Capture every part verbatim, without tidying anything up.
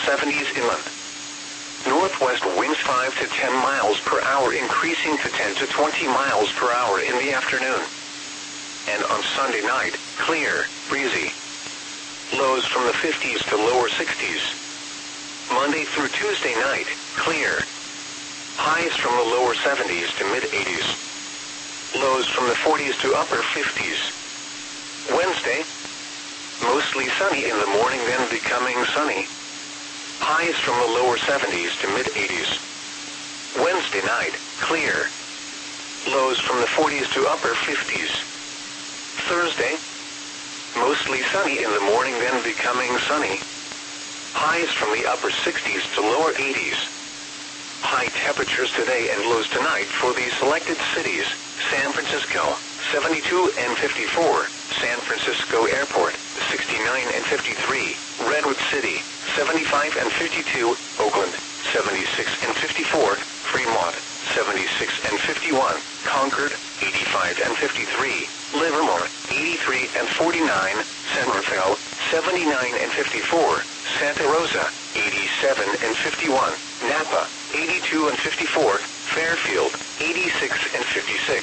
seventies inland. Northwest winds five to ten miles per hour, increasing to ten to twenty miles per hour in the afternoon. And on Sunday night, clear, breezy. Lows from the fifties to lower sixties. Monday through Tuesday night, clear. Highs from the lower seventies to mid-eighties. Lows from the forties to upper fifties. Wednesday, mostly sunny in the morning, then becoming sunny. Highs from the lower seventies to mid-eighties. Wednesday night, clear. Lows from the forties to upper fifties. Thursday, mostly sunny in the morning, then becoming sunny. Highs from the upper sixties to lower eighties. High temperatures today and lows tonight for the selected cities: San Francisco, seventy-two and fifty-four, San Francisco Airport, sixty-nine and fifty-three, Redwood City, seventy-five and fifty-two, Oakland, seventy-six and fifty-four, Fremont, seventy-six and fifty-one, Concord, eighty-five and fifty-three, Livermore, eighty-three and forty-nine, San Rafael, seventy-nine and fifty-four, Santa Rosa, eighty-seven and fifty-one, Napa, eighty-two and fifty-four, Fairfield, eighty-six and fifty-six.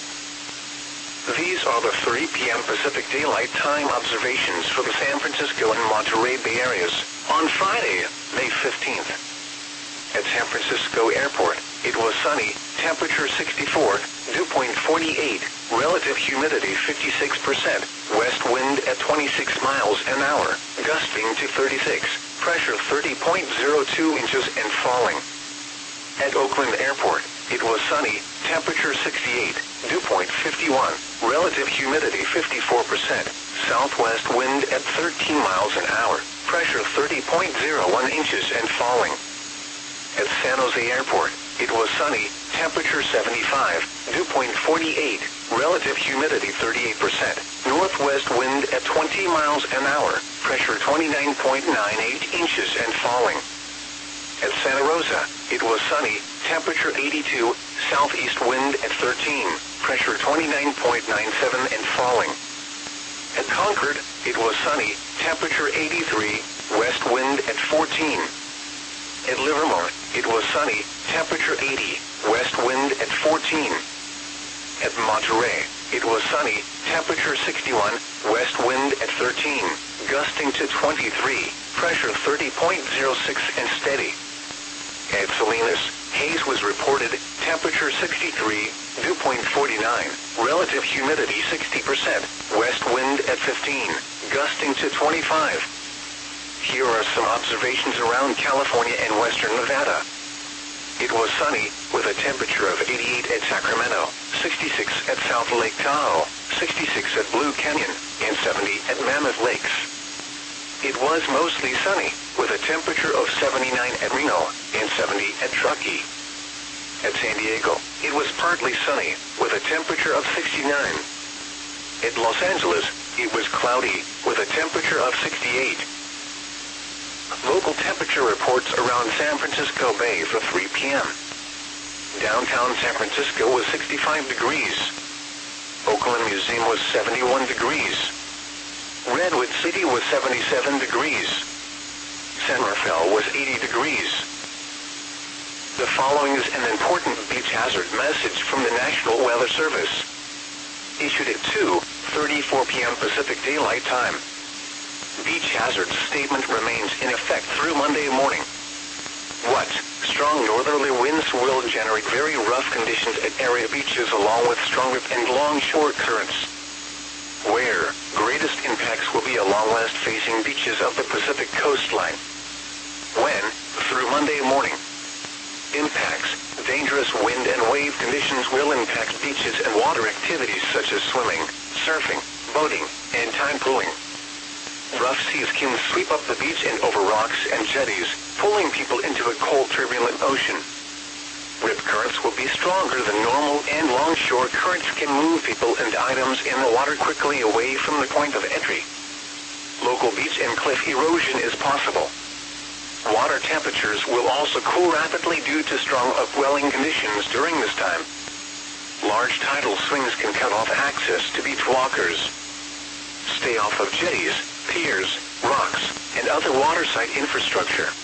These are the three p m Pacific Daylight Time observations for the San Francisco and Monterey Bay areas on Friday, May fifteenth. At San Francisco Airport, it was sunny, temperature sixty-four, dew point forty-eight, relative humidity fifty-six percent, west wind at twenty-six miles an hour, gusting to thirty-six, pressure thirty point zero two inches and falling. At Oakland Airport, it was sunny, temperature sixty-eight, dew point fifty-one, relative humidity fifty-four percent, southwest wind at thirteen miles an hour, pressure thirty point zero one inches and falling. At San Jose Airport, it was sunny, temperature seventy-five, dew point forty-eight, relative humidity thirty-eight percent, northwest wind at twenty miles an hour, pressure twenty-nine point nine eight inches and falling. At Santa Rosa, it was sunny, temperature eighty-two, southeast wind at thirteen, pressure twenty-nine point nine seven and falling. At Concord, it was sunny, temperature eighty-three, west wind at fourteen. At Livermore, it was sunny, temperature eighty, west wind at fourteen. At Monterey, it was sunny, temperature sixty-one, west wind at thirteen, gusting to twenty-three, pressure thirty point zero six and steady. At Salinas, haze was reported, temperature sixty-three, dew point forty-nine, relative humidity sixty percent, west wind at fifteen, gusting to twenty-five. Here are some observations around California and western Nevada. It was sunny, with a temperature of eighty-eight at Sacramento, sixty-six at South Lake Tahoe, sixty-six at Blue Canyon, and seventy at Mammoth Lakes. It was mostly sunny, with a temperature of seventy-nine at Reno, and seventy at Truckee. At San Diego, it was partly sunny, with a temperature of sixty-nine. At Los Angeles, it was cloudy, with a temperature of sixty-eight. Local temperature reports around San Francisco Bay for three p m Downtown San Francisco was sixty-five degrees. Oakland Museum was seventy-one degrees. Redwood City was seventy-seven degrees. San Rafael was eighty degrees. The following is an important beach hazard message from the National Weather Service. Issued at two thirty-four p m Pacific Daylight Time. Beach hazard statement remains in effect through Monday morning. What? Strong northerly winds will generate very rough conditions at area beaches along with stronger and long-shore currents. Where? Greatest impacts will be along west-facing beaches of the Pacific coastline. When? Through Monday morning. Impacts. Dangerous wind and wave conditions will impact beaches and water activities such as swimming, surfing, boating, and tide pooling. Rough seas can sweep up the beach and over rocks and jetties, pulling people into a cold, turbulent ocean. Rip currents will be stronger than normal, and longshore currents can move people and items in the water quickly away from the point of entry. Local beach and cliff erosion is possible. Water temperatures will also cool rapidly due to strong upwelling conditions during this time. Large tidal swings can cut off access to beach walkers. Stay off of jetties, piers, rocks, and other waterside infrastructure.